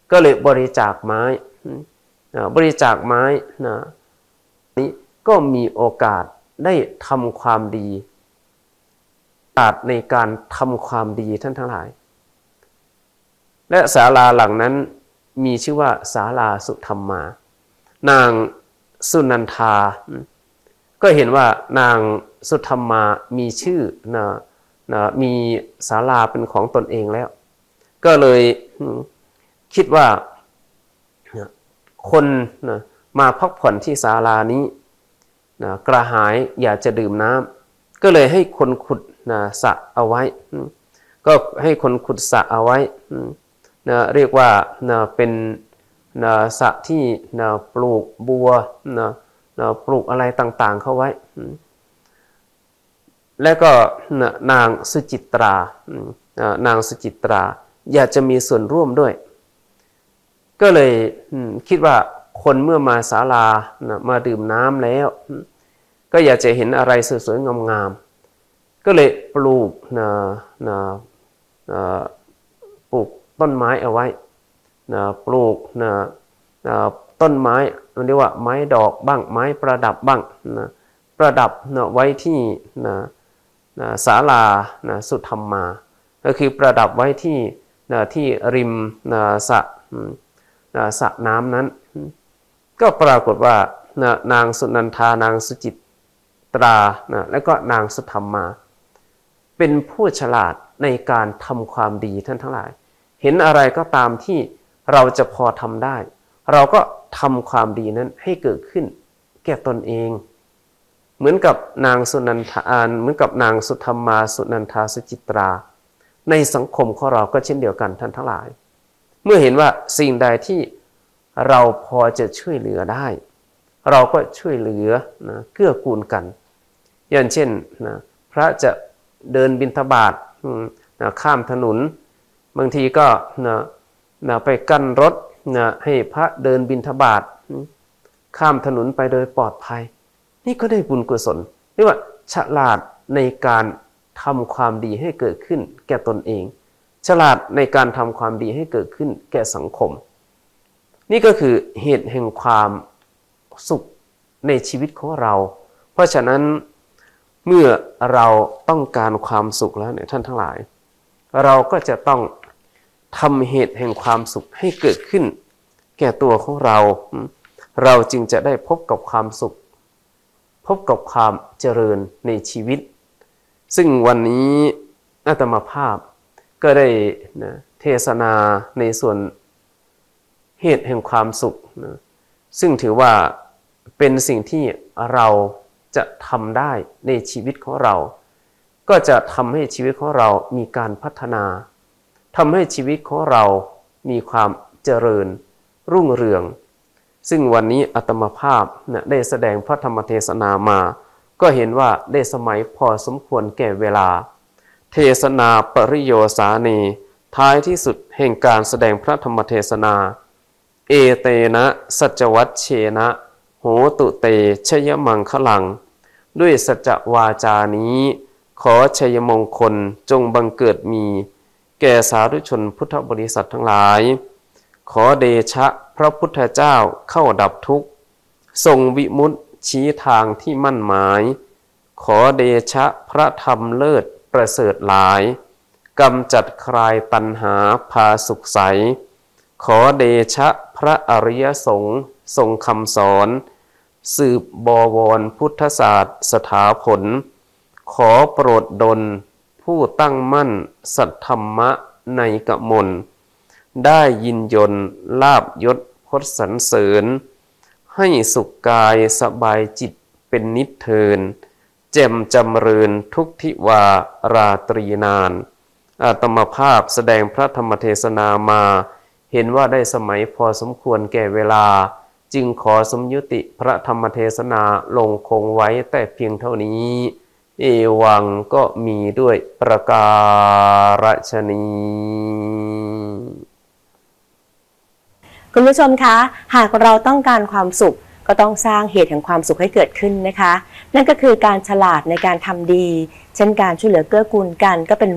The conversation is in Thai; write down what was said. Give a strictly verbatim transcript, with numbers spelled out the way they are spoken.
ก็เลยบริจาคไม้บริจาคไม้นะนี้ก็มีโอกาสได้ทำความดีโอกาสในการทำความดีท่านทั้งหลายและศาลาหลังนั้นมีชื่อว่าศาลาสุธรรมานางสุนันทาก็เห็นว่านางสุธรรมามีชื่อนะนะมีศาลาเป็นของตนเองแล้วก็เลยคิดว่าคนนะมาพักผ่อนที่ศาลานี้นะกระหายอยากจะดื่มน้ำก็เลยให้คนขุดนะสระเอาไว้ก็ให้คนขุดสระเอาไว้นะเรียกว่านะเป็นนะสระที่นะปลูกบัวนะนะปลูกอะไรต่างๆเข้าไว้แล้วก็นะนางสุจิตรนะนางสุจิตราอยากจะมีส่วนร่วมด้วยก็เลยคิดว่าคนเมื่อมาศาลานะมาดื่มน้ำแล้วก็อยากจะเห็นอะไรสวยๆงามๆก็เลยปลูกนะนะนะปลูกต้นไม้เอาไว้นะปลูกนะนะต้นไม้เรียกว่าไม้ดอกบ้างไม้ประดับบ้างนะประดับนะไว้ที่นะนะศาลานะสุธรรมาก็คือประดับไว้ที่นะที่ริมนะสระนะสระน้ำนั้นก็ปรากฏว่านะนางสุนันทานางสุจิตรานะและก็นางสุธรรมาเป็นผู้ฉลาดในการทำความดีท่านทั้งหลายเห็นอะไรก็ตามที่เราจะพอทำได้เราก็ทำความดีนั้นให้เกิดขึ้นแก่ตนเองเหมือนกับนางสุนันทาเหมือนกับนางสุธรรมาสุนันทาสุจิตราในสังคมของเราก็เช่นเดียวกันท่านทั้งหลายเมื่อเห็นว่าสิ่งใดที่เราพอจะช่วยเหลือได้เราก็ช่วยเหลือนะเกื้อกูลกันอย่างเช่นนะพระจะเดินบิณฑบาตนะข้ามถนนบางทีก็นะนะไปกั้นรถนะให้พระเดินบิณฑบาตข้ามถนนไปโดยปลอดภัยนี่ก็ได้บุญกุศลเรียกว่าฉลาดในการทำความดีให้เกิดขึ้นแก่ตนเองฉลาดในการทำความดีให้เกิดขึ้นแก่สังคมนี่ก็คือเหตุแห่งความสุขในชีวิตของเราเพราะฉะนั้นเมื่อเราต้องการความสุขแล้วเนี่ยท่านทั้งหลายเราก็จะต้องทำเหตุแห่งความสุขให้เกิดขึ้นแก่ตัวของเราเราจึงจะได้พบกับความสุขพบกับความเจริญในชีวิตซึ่งวันนี้อาตมาภาพก็ได้นะเทศนาในส่วนเหตุแห่งความสุขนะซึ่งถือว่าเป็นสิ่งที่เราจะทำได้ในชีวิตของเราก็จะทำให้ชีวิตของเรามีการพัฒนาทำให้ชีวิตของเรามีความเจริญรุ่งเรืองซึ่งวันนี้อาตมาภาพนะได้แสดงพระธรรมเทศนามาก็เห็นว่าได้สมัยพอสมควรแก่เวลาเทศนาปริโยสานีท้ายที่สุดแห่งการแสดงพระธรรมเทศนาเอเตนะสัจวัชเชนะโหตุเตชยมังคลังด้วยสัจวาจานี้ขอชัยมงคลจงบังเกิดมีแก่สาธุชนพุทธบริษัททั้งหลายขอเดชะพระพุทธเจ้าเข้าดับทุกข์ทรงวิมุตติชี้ทางที่มั่นหมายขอเดชะพระธรรมเลิศประเสริฐหลายกำจัดคลายตัณหาพาสุขใสขอเดชะพระอริยสงฆ์ทรงคำสอนสืบบวรพุทธศาสตร์สถาผลขอโปรดดลผู้ตั้งมั่นสัทธรรมะในกมลได้ยินยนลาภยศพจน์สรรเสริญให้สุขกายสบายจิตเป็นนิจเทินแจ่มจำเริญทุกทิวาราตรีนานอาตมาภาพแสดงพระธรรมเทศนามาเห็นว่าได้สมัยพอสมควรแก่เวลาจึงขอสมยุติพระธรรมเทศนาลงคงไว้แต่เพียงเท่านี้เอวังก็มีด้วยประการฉนี้คุณผู้ชมคะหากเราต้องการความสุขก็ต้องสร้างเหตุแห่งความสุขให้เกิดขึ้นนะคะนั่นก็คือการฉลาดในการทำดีเช่นการช่วยเหลือเกื้อกูลกันก็เป็น